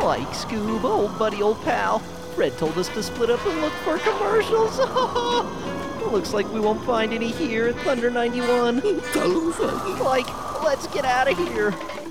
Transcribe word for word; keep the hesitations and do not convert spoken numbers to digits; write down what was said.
Mike, Scoob, old buddy, old pal. Fred told us to split up and look for commercials. Looks like we won't find any here at Thunder ninety-one. Like, let's get out of here.